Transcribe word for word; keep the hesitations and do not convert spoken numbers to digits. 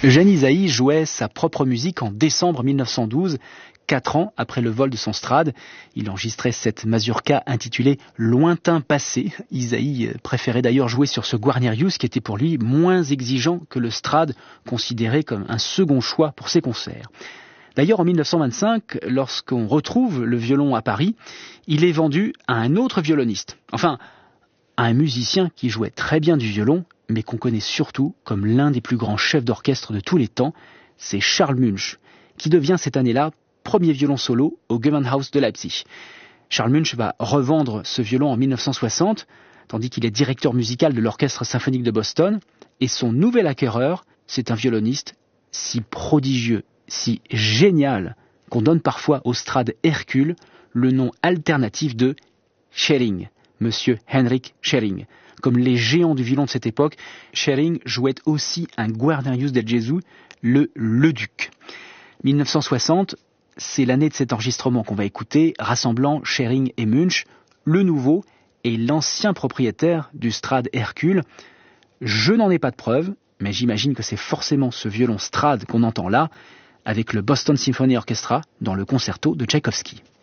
Eugène Ysaÿe jouait sa propre musique en décembre mille neuf cent douze, quatre ans après le vol de son Strad. Il enregistrait cette mazurka intitulée « Lointain passé ». Ysaÿe préférait d'ailleurs jouer sur ce Guarnerius qui était pour lui moins exigeant que le Strad, considéré comme un second choix pour ses concerts. D'ailleurs, en mille neuf cent vingt-cinq, lorsqu'on retrouve le violon à Paris, il est vendu à un autre violoniste. Enfin, à un musicien qui jouait très bien du violon, mais qu'on connaît surtout comme l'un des plus grands chefs d'orchestre de tous les temps, c'est Charles Munch, qui devient cette année-là premier violon solo au Gewandhaus de Leipzig. Charles Munch va revendre ce violon en mille neuf cent soixante, tandis qu'il est directeur musical de l'Orchestre symphonique de Boston, et son nouvel acquéreur, c'est un violoniste si prodigieux, si génial, qu'on donne parfois au Strad Hercule le nom alternatif de Schering, Monsieur Henrik Schering. Comme les géants du violon de cette époque, Schering jouait aussi un Guarnerius del Gesù, le Leduc. mille neuf cent soixante, c'est l'année de cet enregistrement qu'on va écouter, rassemblant Schering et Munch, le nouveau et l'ancien propriétaire du Strad Hercule. Je n'en ai pas de preuve, mais j'imagine que c'est forcément ce violon Strad qu'on entend là, avec le Boston Symphony Orchestra dans le concerto de Tchaïkovski.